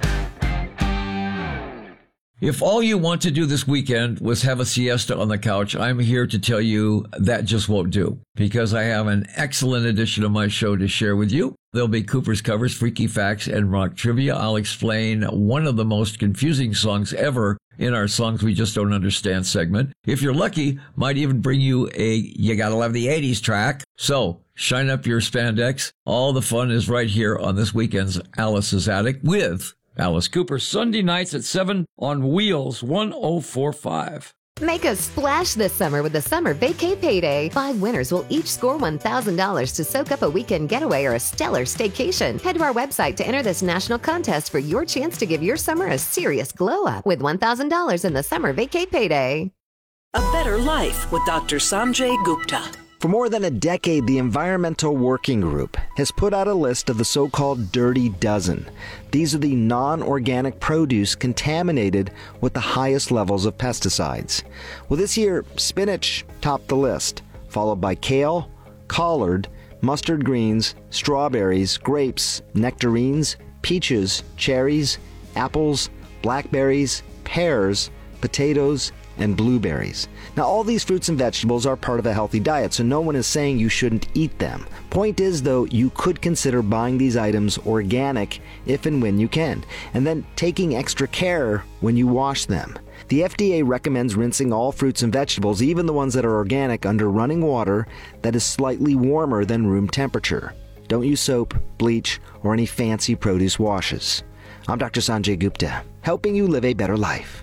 If all you want to do this weekend was have a siesta on the couch, I'm here to tell you that just won't do, because I have an excellent edition of my show to share with you. There'll be Cooper's Covers, Freaky Facts, and Rock Trivia. I'll explain one of the most confusing songs ever in our Songs We Just Don't Understand segment. If you're lucky, might even bring you a You Gotta Love the eighties track. So shine up your spandex. All the fun is right here on this weekend's Alice's Attic with Alice Cooper, Sunday nights at seven on Wheels one oh four point five. Make a splash this summer with the Summer Vacay Payday. Five winners will each score one thousand dollars to soak up a weekend getaway or a stellar staycation. Head to our website to enter this national contest for your chance to give your summer a serious glow-up with one thousand dollars in the Summer Vacay Payday. A Better Life with Doctor Sanjay Gupta. For more than a decade, the Environmental Working Group has put out a list of the so-called Dirty Dozen. These are the non-organic produce contaminated with the highest levels of pesticides. Well, this year, spinach topped the list, followed by kale, collard, mustard greens, strawberries, grapes, nectarines, peaches, cherries, apples, blackberries, pears, potatoes, and blueberries. Now, all these fruits and vegetables are part of a healthy diet, so no one is saying you shouldn't eat them. Point is, though, you could consider buying these items organic if and when you can, and then taking extra care when you wash them. The F D A recommends rinsing all fruits and vegetables, even the ones that are organic, under running water that is slightly warmer than room temperature. Don't use soap, bleach, or any fancy produce washes. I'm Doctor Sanjay Gupta, helping you live a better life.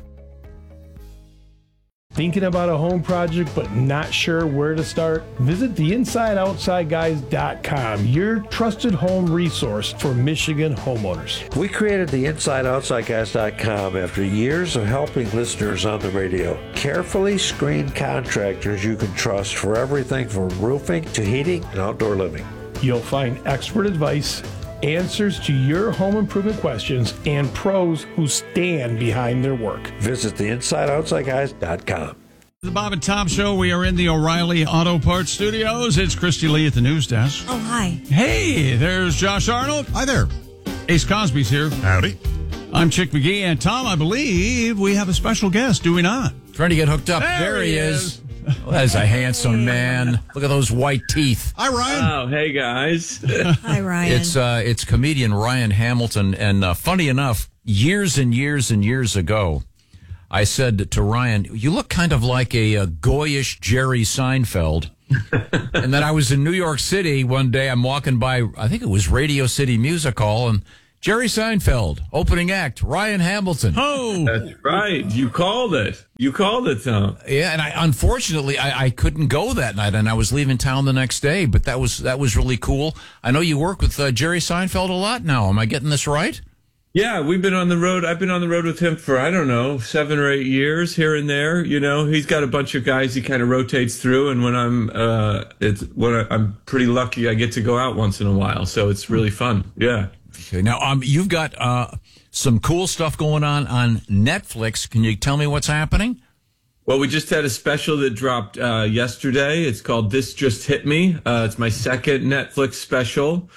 Thinking about a home project but not sure where to start? Visit the inside outside guys dot com, your trusted home resource for Michigan homeowners. We created the inside outside guys dot com after years of helping listeners on the radio. Carefully screen contractors you can trust for everything from roofing to heating and outdoor living. You'll find expert advice, answers to your home improvement questions, and pros who stand behind their work. Visit the inside outside guys dot com. The Bob and Tom Show. We are in the O'Reilly Auto Parts Studios. It's Christy Lee at the news desk. Oh, hi. Hey, there's Josh Arnold. Hi there. Ace Cosby's here. Howdy. I'm Chick McGee. And Tom, I believe we have a special guest, do we not? Trying to get hooked up. There, there he he is. is. Well, that is a handsome man. Look at those white teeth. Hi, Ryan. Oh, hey, guys. Hi, Ryan. It's uh, it's comedian Ryan Hamilton. And uh, funny enough, years and years and years ago, I said to Ryan, you look kind of like a, a goyish Jerry Seinfeld. And then I was in New York City one day. I'm walking by, I think it was Radio City Music Hall, and Jerry Seinfeld, opening act, Ryan Hamilton. Oh, that's right. You called it. You called it, Tom. Yeah, and I unfortunately I, I couldn't go that night, and I was leaving town the next day. But that was that was really cool. I know you work with uh, Jerry Seinfeld a lot now. Am I getting this right? Yeah, we've been on the road. I've been on the road with him for, I don't know, seven or eight years here and there. You know, he's got a bunch of guys he kind of rotates through. And when I'm, uh, it's when I, I'm pretty lucky, I get to go out once in a while. So it's really fun. Yeah. Okay. Now, um, you've got uh, some cool stuff going on on Netflix. Can you tell me what's happening? Well, we just had a special that dropped uh, yesterday. It's called This Just Hit Me. Uh, it's my second Netflix special.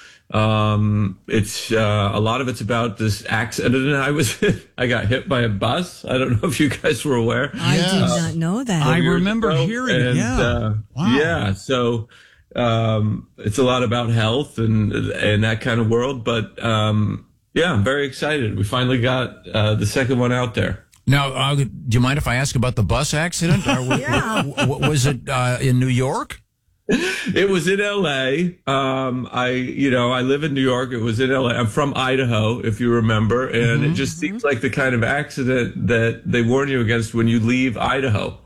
Um, it's, uh, a lot of it's about this accident I was in. I got hit by a bus. I don't know if you guys were aware. I yes. did not know that. I remember ago. hearing it. And, Yeah. Uh, wow. Yeah. So, um, it's a lot about health and, and that kind of world. But, um, yeah, I'm very excited. We finally got, uh, the second one out there. Now, uh, do you mind if I ask about the bus accident? Or w- Yeah. w- w- was it uh, in New York? It was in L A. Um, I, you know, I live in New York. It was in L A. I'm from Idaho, if you remember. And Mm-hmm. it just seems like the kind of accident that they warn you against when you leave Idaho.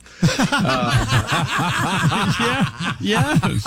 yeah. Yes.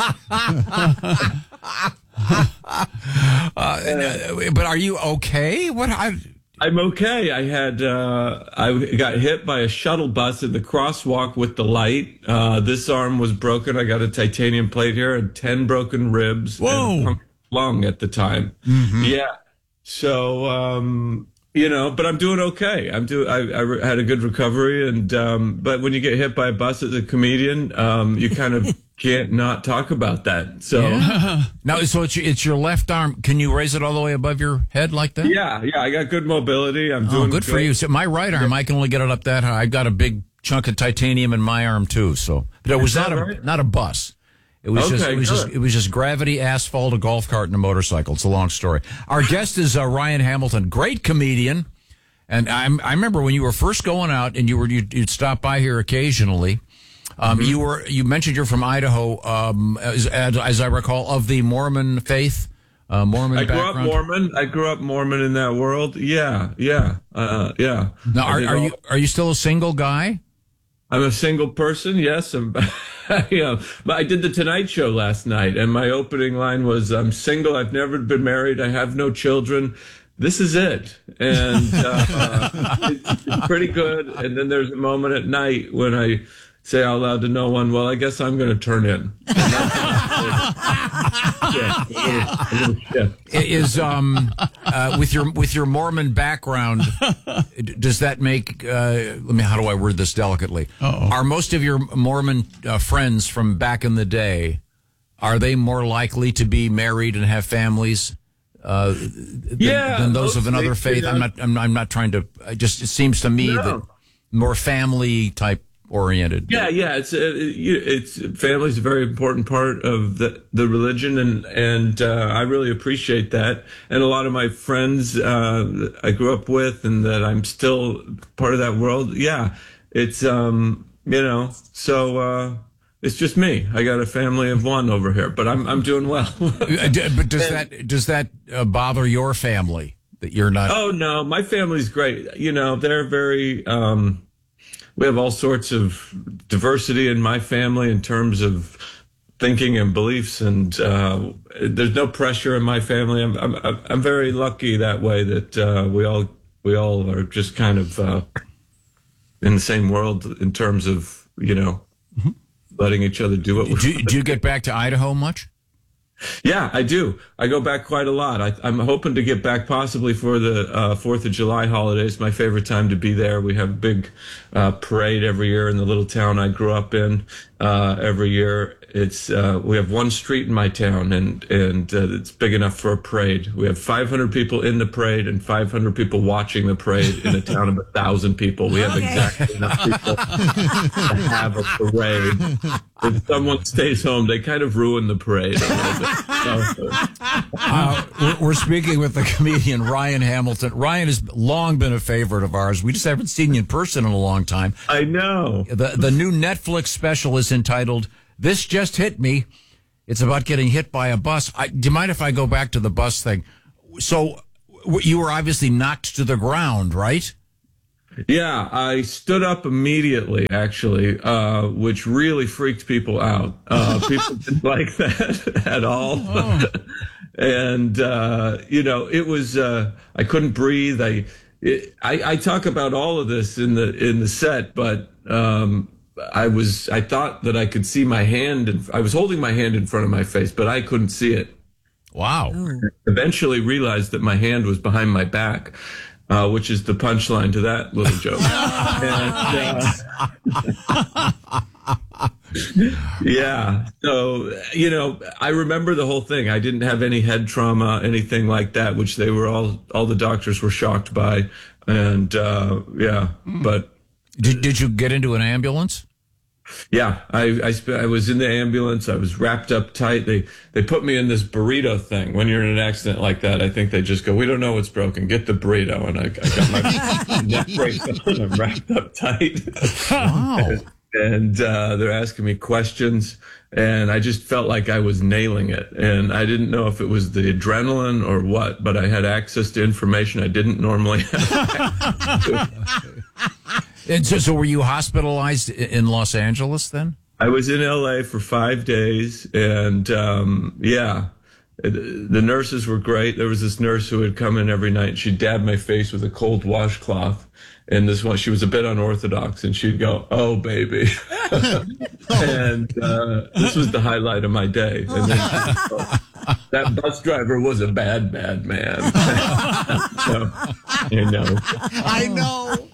uh, but are you okay? What? I, I'm okay. I had, uh, I got hit by a shuttle bus in the crosswalk with the light. Uh, this arm was broken. I got a titanium plate here and ten broken ribs. Whoa. And lung at the time. Mm-hmm. Yeah. So, um, you know, but I'm doing okay. I'm do. I, I re- had a good recovery, and um, but when you get hit by a bus as a comedian, um, you kind of can't not talk about that. So Yeah. now, so it's your, it's your left arm. Can you raise it all the way above your head like that? yeah, yeah, I got good mobility. I'm Oh, doing good for you. So my right arm, I can only get it up that high. I've got a big chunk of titanium in my arm too. So, but it was Is not that a right? not a bus. It was Okay, just it was good. just it was just gravity, asphalt, a golf cart, and a motorcycle. It's a long story. Our guest is uh, Ryan Hamilton, great comedian. And I, I remember when you were first going out, and you were you'd, you'd stop by here occasionally. Um, Mm-hmm. You were you mentioned you're from Idaho, um, as, as I recall, of the Mormon faith, uh, Mormon I grew background. up Mormon. I grew up Mormon in that world. Yeah, yeah, uh, yeah. Now, I are, did are all- you are you still a single guy? I'm a single person. Yes, I'm. Yeah, but I did the Tonight Show last night, and my opening line was, "I'm single. I've never been married. I have no children. This is it." And uh, it's, it's pretty good. And then there's a moment at night when I say out loud to no one, "Well, I guess I'm going to turn in." Yeah, a little, a little shift. Is um uh, with your with your Mormon background, d- does that make? Uh, let me. How do I word this delicately? Uh-oh. Are most of your Mormon uh, friends from back in the day, are they more likely to be married and have families? Uh, than, Yeah, than those of mostly, another faith. you know. I'm not. I'm, I'm not trying to. I just it seems to me No. that more family type oriented. Yeah, yeah, it's uh, you- it's family's a very important part of the the religion, and and uh, I really appreciate that. And a lot of my friends uh, I grew up with, and that I'm still part of that world. Yeah, it's um, you know, so uh, it's just me. I got a family of one over here, but I'm I'm doing well. But does that does that uh, bother your family that you're not? Oh no, my family's great. You know, they're very. Um, we have all sorts of diversity in my family in terms of thinking and beliefs, and uh, there's no pressure in my family. I'm I'm I'm very lucky that way that uh, we all we all are just kind of uh, in the same world in terms of, you know, mm-hmm. letting each other do what we do. Do you get back to Idaho much? Yeah, I do. I go back quite a lot. I, I'm hoping to get back possibly for the uh, Fourth of July holidays. My favorite time to be there. We have a big uh, parade every year in the little town I grew up in. Uh, every year, it's uh, we have one street in my town, and and uh, it's big enough for a parade. We have five hundred people in the parade and five hundred people watching the parade in a town of a thousand people. We have okay. exactly enough people to have a parade. If someone stays home, they kind of ruin the parade a little bit. So, uh, we're, we're speaking with the comedian Ryan Hamilton. Ryan has long been a favorite of ours. We just haven't seen you in person in a long time. I know. The the new Netflix special is entitled "This Just Hit Me." It's about getting hit by a bus. I, do you mind if I go back to the bus thing? So you were obviously knocked to the ground, right? Yeah, I stood up immediately, actually, uh, which really freaked people out. Uh, people didn't like that at all. Oh. And, uh, you know, it was, uh, I couldn't breathe. I, it, I, I talk about all of this in the, in the set, but, um, I was, I thought that I could see my hand, and I was holding my hand in front of my face, but I couldn't see it. Wow. Oh. Eventually realized that my hand was behind my back. Uh, which is the punchline to that little joke. and, uh, yeah. So, you know, I remember the whole thing. I didn't have any head trauma, anything like that, which they were all, all the doctors were shocked by. And, uh, yeah, but. Did, did you get into an ambulance? Yeah, I, I, sp- I was in the ambulance. I was wrapped up tight. They they put me in this burrito thing. When you're in an accident like that, I think they just go, "We don't know what's broken. Get the burrito." And I, I got my neck brace on. I'm wrapped up tight. Wow. and and uh, they're asking me questions, and I just felt like I was nailing it. And I didn't know if it was the adrenaline or what, but I had access to information I didn't normally have. And so, so were you hospitalized in Los Angeles then? I was in L A for five days, and um, yeah, the nurses were great. There was this nurse who would come in every night, and she'd dab my face with a cold washcloth. And this one, she was a bit unorthodox, and she'd go, "Oh, baby." And uh, this was the highlight of my day. And then, oh, that bus driver was a bad, bad man. So, you know. I know.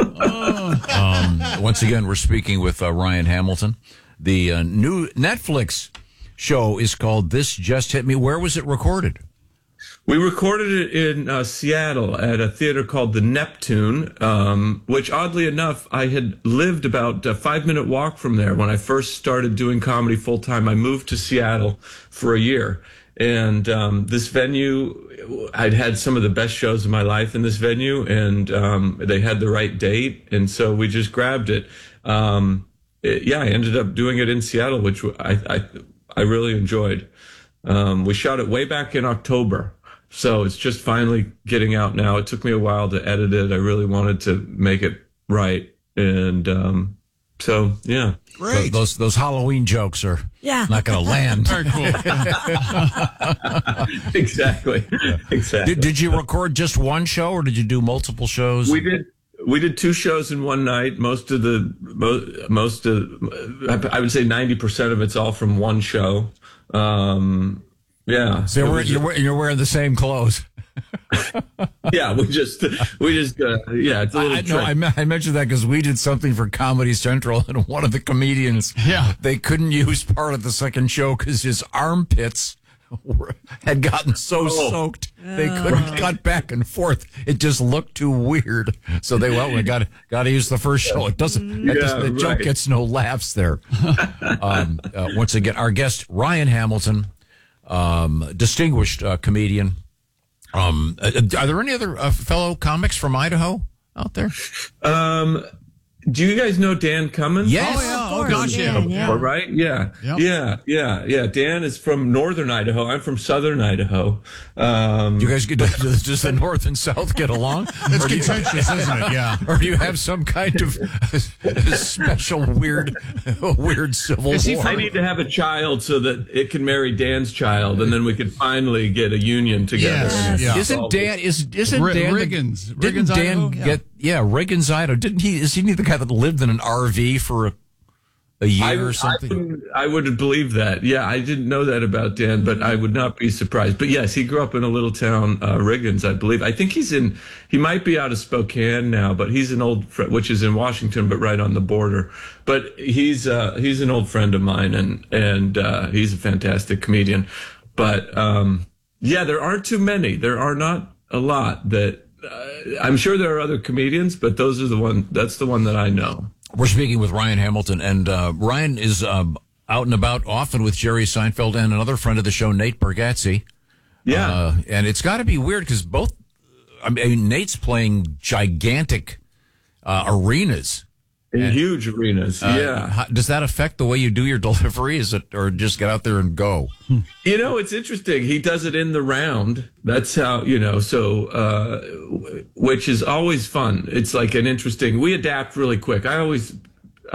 Um, once again, we're speaking with uh, Ryan Hamilton. The uh, new Netflix show is called This Just Hit Me. Where was it recorded? We recorded it in uh, Seattle at a theater called the Neptune, um, which oddly enough, I had lived about a five minute walk from there when I first started doing comedy full time. I moved to Seattle for a year. And um, this venue, I'd had some of the best shows of my life in this venue, and um, they had the right date. And so we just grabbed it. Um, it yeah, I ended up doing it in Seattle, which I, I, I really enjoyed. Um, we shot it way back in October. So it's just finally getting out now. It took me a while to edit it. I really wanted to make it right. And um, so, yeah. Great. Those those Halloween jokes are yeah. not going to land. Very cool. Exactly. Yeah. Exactly. Did, did you record just one show, or did you do multiple shows? We did. We did two shows in one night. Most of the most, most of I would say ninety percent of it's all from one show. Um, yeah. So you're, you're, you're wearing the same clothes. Yeah, we just we just uh, yeah. It's a little I, no, I, me- I mentioned that because we did something for Comedy Central, and one of the comedians, yeah, they couldn't use part of the second show because his armpits were, had gotten so oh. soaked they couldn't right. cut back and forth. It just looked too weird. So they well, we got got to use the first show. It doesn't. It yeah, doesn't the right. joke gets no laughs there. um, uh, once again, our guest Ryan Hamilton, um, distinguished uh, comedian. Um, are there any other uh, fellow comics from Idaho out there? Um, Do you guys know Dan Cummins? Yes. Oh, yeah. Oh, gosh, yeah. Dan, yeah. All right. Yeah. Yep. Yeah. Yeah. Yeah. Dan is from northern Idaho. I'm from southern Idaho. Um, You guys get does the North and South get along? It's Or do you- contentious, isn't it? Yeah. Or do you have some kind of special weird, weird civil Is he war? I need to have a child so that it can marry Dan's child, and then we could finally get a union together. Yes. Yeah. Isn't Dan? Is isn't Ri- Dan? the- Riggins. Didn't Riggins, Dan Idaho? Yeah. get? Yeah, Riggins, Idaho. Didn't he? Is he the guy that lived in an R V for a, a year I, or something? I, would, I would believe that. Yeah, I didn't know that about Dan, but I would not be surprised. But yes, he grew up in a little town, uh, Riggins, I believe. I think he's in. He might be out of Spokane now, but he's an old, fr- which is in Washington, but right on the border. But he's uh, he's an old friend of mine, and and uh, he's a fantastic comedian. But um, yeah, there aren't too many. There are not a lot that. Uh, I'm sure there are other comedians, but those are the one. That's the one that I know. We're speaking with Ryan Hamilton, and uh, Ryan is uh, out and about often with Jerry Seinfeld and another friend of the show, Nate Bargatze. Yeah, uh, and it's got to be weird because both. I mean, Nate's playing gigantic uh, arenas. in And, huge arenas. uh, yeah. how- does that affect the way you do your delivery? Is it, or just get out there and go? You know, it's interesting. He does it in the round. That's how, you know, so, uh, which is always fun. It's like an interesting, we adapt really quick. I always